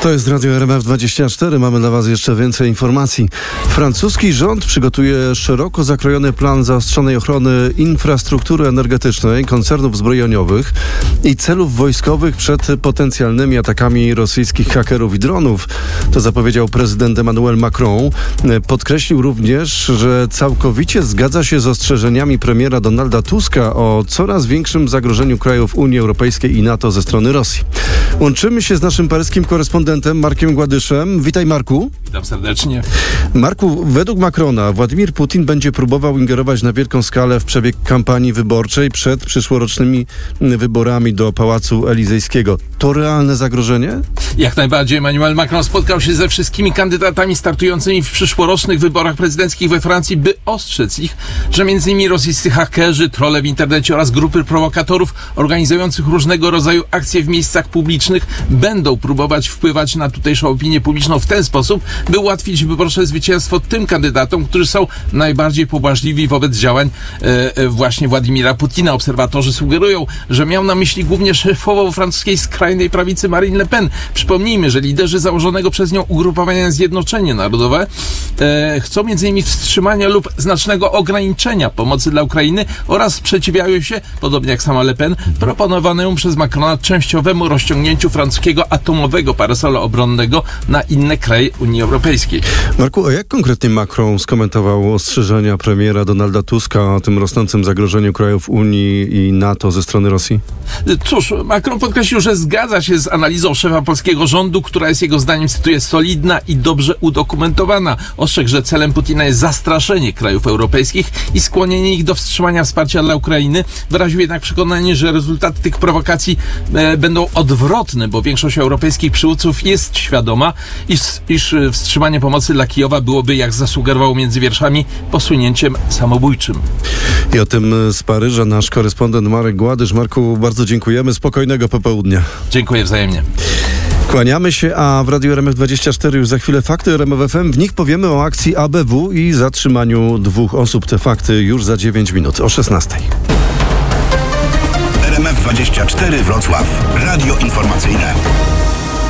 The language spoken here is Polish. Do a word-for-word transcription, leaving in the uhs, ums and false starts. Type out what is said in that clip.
To jest Radio R M F dwadzieścia cztery. Mamy dla Was jeszcze więcej informacji. Francuski rząd przygotuje szeroko zakrojony plan zaostrzonej ochrony infrastruktury energetycznej, koncernów zbrojeniowych i celów wojskowych przed potencjalnymi atakami rosyjskich hakerów i dronów. To zapowiedział prezydent Emmanuel Macron. Podkreślił również, że całkowicie zgadza się z ostrzeżeniami premiera Donalda Tuska o coraz większym zagrożeniu krajów Unii Europejskiej i NATO ze strony Rosji. Łączymy się z naszym paryskim korespondentem Markiem Gładyszem. Witaj, Marku. Witam serdecznie. Marku, według Macrona Władimir Putin będzie próbował ingerować na wielką skalę w przebieg kampanii wyborczej przed przyszłorocznymi wyborami do Pałacu Elizejskiego. To realne zagrożenie? Jak najbardziej. Emmanuel Macron spotkał się ze wszystkimi kandydatami startującymi w przyszłorocznych wyborach prezydenckich we Francji, by ostrzec ich, że między innymi rosyjscy hakerzy, trolle w internecie oraz grupy prowokatorów organizujących różnego rodzaju akcje w miejscach publicznych będą próbować wpływać na tutejszą opinię publiczną w ten sposób, by ułatwić wyborcze zwycięstwo tym kandydatom, którzy są najbardziej pobłażliwi wobec działań e, właśnie Władimira Putina. Obserwatorzy sugerują, że miał na myśli głównie szefową francuskiej skrajnej prawicy Marine Le Pen. Przypomnijmy, że liderzy założonego przez nią ugrupowania Zjednoczenie Narodowe e, chcą między innymi wstrzymania lub znacznego ograniczenia pomocy dla Ukrainy oraz sprzeciwiają się, podobnie jak sama Le Pen, proponowanemu przez Macrona częściowemu rozciągnięciu francuskiego atomowego parasola obronnego na inne kraje Unii Europejskiej. Marku, a jak konkretnie Macron skomentował ostrzeżenia premiera Donalda Tuska o tym rosnącym zagrożeniu krajów Unii i NATO ze strony Rosji? Cóż, Macron podkreślił, że zgadza się z analizą szefa polskiego rządu, która jest jego zdaniem, cytuję, solidna i dobrze udokumentowana. Ostrzegł, że celem Putina jest zastraszenie krajów europejskich i skłonienie ich do wstrzymania wsparcia dla Ukrainy. Wyraził jednak przekonanie, że rezultaty tych prowokacji e, będą odwrotne, bo większość europejskich przywódców jest świadoma, iż, iż wstrzymanie pomocy dla Kijowa byłoby, jak zasugerował między wierszami, posunięciem samobójczym. I o tym z Paryża nasz korespondent Marek Gładysz. Marku, bardzo dziękujemy. Spokojnego popołudnia. Dziękuję wzajemnie. Kłaniamy się, a w Radiu R M F dwadzieścia cztery już za chwilę fakty R M F F M. W nich powiemy o akcji A B W i zatrzymaniu dwóch osób. Te fakty już za dziewięć minut, o szesnastej. R M F dwadzieścia cztery Wrocław. Radio informacyjne.